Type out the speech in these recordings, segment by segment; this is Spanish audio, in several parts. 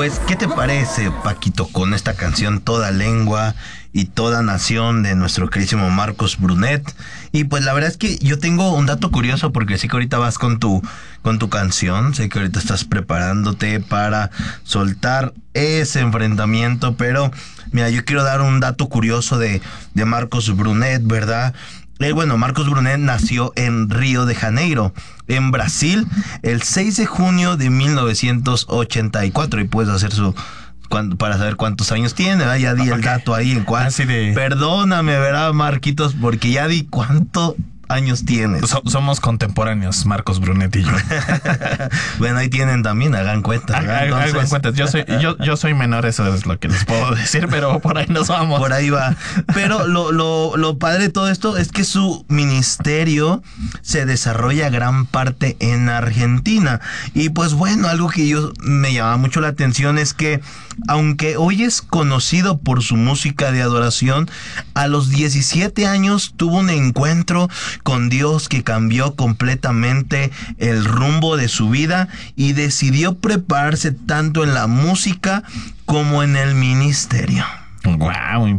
Pues, ¿qué te parece, Paquito, con esta canción Toda Lengua y Toda Nación de nuestro queridísimo Marcos Brunet? Y pues la verdad es que yo tengo un dato curioso, porque sé que ahorita vas con tu canción, sé que ahorita estás preparándote para soltar ese enfrentamiento, pero mira, yo quiero dar un dato curioso de Marcos Brunet, ¿verdad? Bueno, Marcos Brunet nació en Río de Janeiro, en Brasil, el 6 de junio de 1984. Y puedes hacer para saber cuántos años tiene, ¿verdad? Ya di el dato ahí en cuál. Perdóname, ¿verdad, Marquitos? Porque ya di cuántos años tienes. Somos contemporáneos, Marcos Brunet y yo. Bueno, ahí tienen también, hagan cuenta. Hagan cuenta. Yo soy menor, eso es lo que les puedo decir, pero por ahí nos vamos. Por ahí va. Pero lo padre de todo esto es que su ministerio se desarrolla gran parte en Argentina. Y pues bueno, algo que me llama mucho la atención es que, aunque hoy es conocido por su música de adoración, a los 17 años tuvo un encuentro con Dios que cambió completamente el rumbo de su vida y decidió prepararse tanto en la música como en el ministerio. Wow,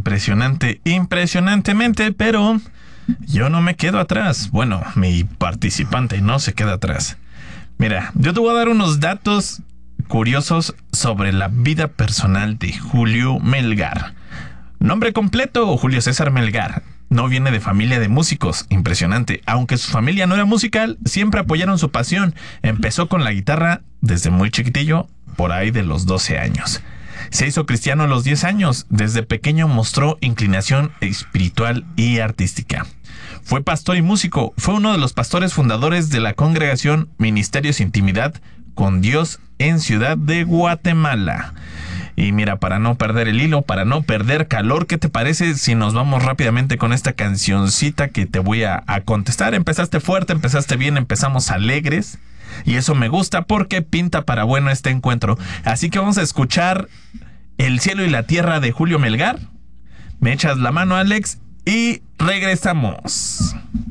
impresionantemente, pero yo no me quedo atrás. Bueno, mi participante no se queda atrás. Mira, yo te voy a dar unos datos curiosos sobre la vida personal de Julio Melgar. Nombre completo: Julio César Melgar. No viene de familia de músicos, impresionante. Aunque su familia no era musical, siempre apoyaron su pasión. Empezó con la guitarra desde muy chiquitillo, por ahí de los 12 años. Se hizo cristiano a los 10 años. Desde pequeño mostró inclinación espiritual y artística. Fue pastor y músico. Fue uno de los pastores fundadores de la congregación Ministerios Intimidad con Dios en Ciudad de Guatemala. Y mira, para no perder el hilo, para no perder calor, ¿qué te parece si nos vamos rápidamente con esta cancioncita que te voy a contestar? Empezaste fuerte, empezaste bien, empezamos alegres. Y eso me gusta porque pinta para bueno este encuentro. Así que vamos a escuchar El cielo y la tierra de Julio Melgar. Me echas la mano, Alex, y regresamos.